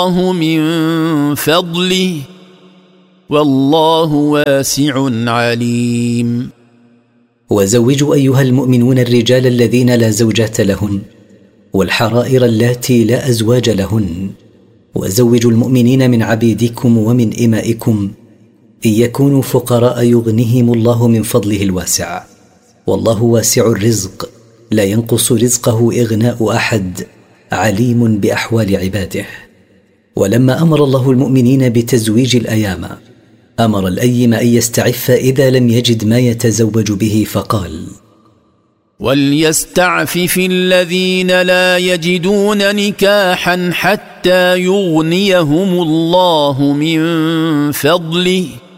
من فضله والله واسع عليم. وزوجوا أيها المؤمنون الرجال الذين لا زوجات لهن والحرائر اللاتي لا أزواج لهن، وزوجوا المؤمنين من عبيدكم ومن إمائكم إن يكونوا فقراء يغنيهم الله من فضله الواسع، والله واسع الرزق لا ينقص رزقه إغناء أحد، عليم بأحوال عباده. ولما أمر الله المؤمنين بتزويج الأيام أمر الأيم أن يستعف إذا لم يجد ما يتزوج به، فقال: وليستعفف الذين لا يجدون نكاحا حتى يغنيهم الله من فضله